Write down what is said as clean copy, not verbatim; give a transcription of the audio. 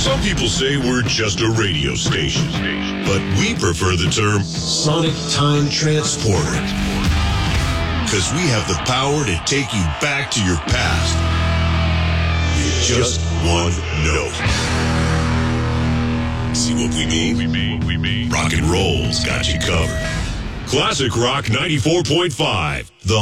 Some people say we're just a radio station, but we prefer the term Sonic Time Transporter. Because we have the power to take you back to your past with just one note. See what we mean? We mean. Rock and roll's got you covered. Classic Rock 94.5. The